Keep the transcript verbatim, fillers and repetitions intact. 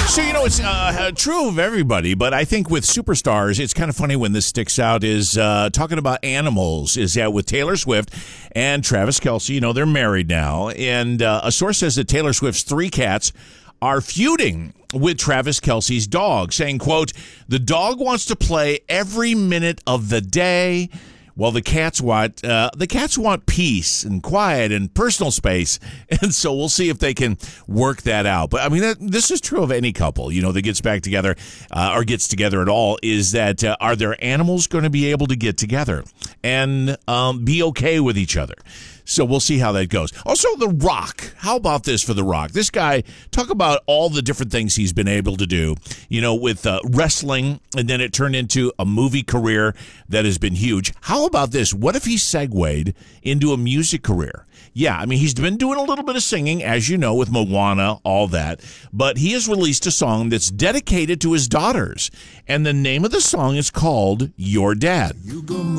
So, you know, it's uh, true of everybody, but I think with superstars, it's kind of funny when this sticks out is uh, talking about animals is that with Taylor Swift and Travis Kelce, you know, they're married now. And uh, a source says that Taylor Swift's three cats are feuding with Travis Kelce's dog, saying, quote, the dog wants to play every minute of the day. Well, the cats want uh, the cats want peace and quiet and personal space, and so we'll see if they can work that out. But I mean, that, this is true of any couple, you know, that gets back together uh, or gets together at all. Is that uh, are their animals going to be able to get together and um, be okay with each other? So we'll see how that goes. Also, The Rock. How about this for The Rock? This guy, talk about all the different things he's been able to do, you know, with uh, wrestling, and then it turned into a movie career that has been huge. How about this? What if he segued into a music career? Yeah, I mean, he's been doing a little bit of singing, as you know, with Moana, all that. But he has released a song that's dedicated to his daughters. And the name of the song is called Your Dad.